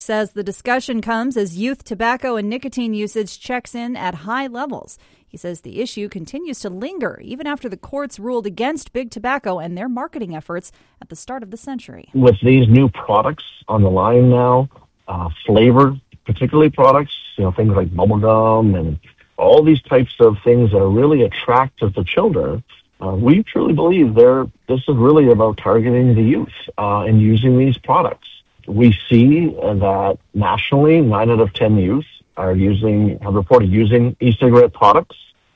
Says the discussion comes as youth tobacco and nicotine usage checks in at high levels. He says the issue continues to linger even after the courts ruled against big tobacco and their marketing efforts at the start of the century. With these new products on the line now, flavored particularly products, things like bubblegum and all these types of things that are really attractive to children, we truly believe this is really about targeting the youth and using these products. We see that nationally, 9 out of 10 youth have reported using e-cigarette products.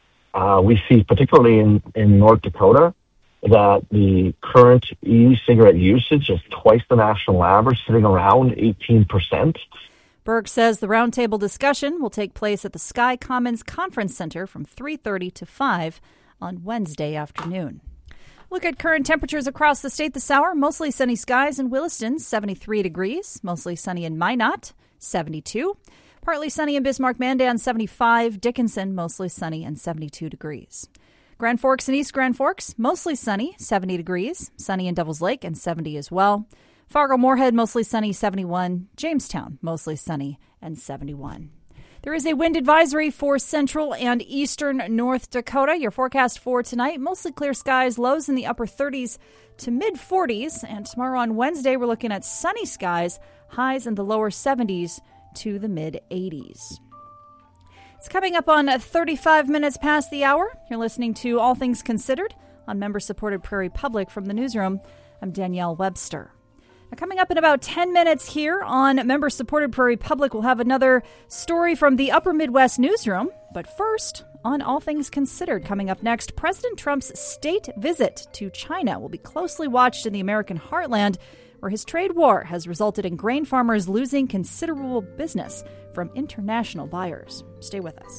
We see, particularly in North Dakota, that the current e-cigarette usage is twice the national average, sitting around 18%. Berg says the roundtable discussion will take place at the Sky Commons Conference Center from 3:30 to 5 on Wednesday afternoon. Look at current temperatures across the state this hour. Mostly sunny skies in Williston, 73 degrees. Mostly sunny in Minot, 72. Partly sunny in Bismarck-Mandan, 75. Dickinson, mostly sunny and 72 degrees. Grand Forks and East Grand Forks, mostly sunny, 70 degrees. Sunny in Devils Lake and 70 as well. Fargo-Moorhead, mostly sunny, 71. Jamestown, mostly sunny and 71. There is a wind advisory for central and eastern North Dakota. Your forecast for tonight, mostly clear skies, lows in the upper 30s to mid-40s. And tomorrow on Wednesday, we're looking at sunny skies, highs in the lower 70s to the mid-80s. It's coming up on 35 minutes past the hour. You're listening to All Things Considered on member-supported Prairie Public from the newsroom. I'm Danielle Webster. Now, coming up in about 10 minutes here on member-supported Prairie Public, we'll have another story from the Upper Midwest newsroom. But first, on All Things Considered, coming up next, President Trump's state visit to China will be closely watched in the American heartland, where his trade war has resulted in grain farmers losing considerable business from international buyers. Stay with us.